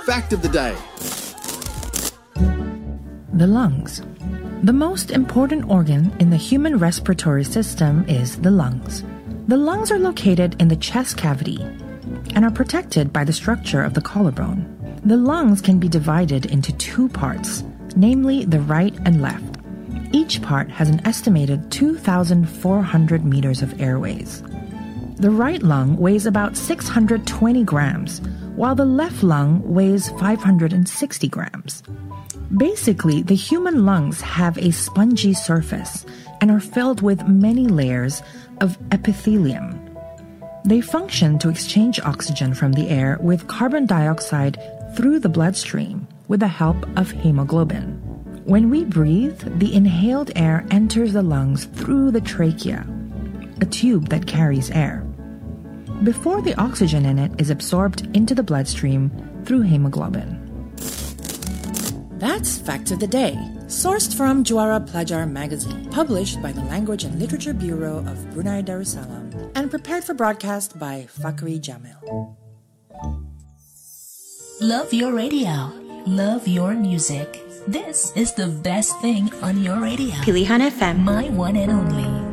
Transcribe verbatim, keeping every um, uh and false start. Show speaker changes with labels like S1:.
S1: fact of the day.
S2: The lungs. The most important organ in the human respiratory system is the lungs. The lungs are located in the chest cavity and are protected by the structure of the collarbone. The lungs can be divided into two parts, namely the right and left. Each part has an estimated two thousand four hundred meters of airways. The right lung weighs about six hundred twenty grams, while the left lung weighs five hundred sixty grams. Basically, the human lungs have a spongy surface and are filled with many layers of epithelium. They function to exchange oxygen from the air with carbon dioxide through the bloodstream with the help of hemoglobin. When we breathe, the inhaled air enters the lungs through the trachea, a tube that carries air, before the oxygen in it is absorbed into the bloodstream through hemoglobin. That's Fact of the Day, sourced from Juara Pelajar magazine, published by the Language and Literature Bureau of Brunei Darussalam, and prepared for broadcast by Fakri Jamil.
S3: Love your radio. Love your music. This is the best thing on your radio.
S4: Pilihan F M.
S3: My one and only.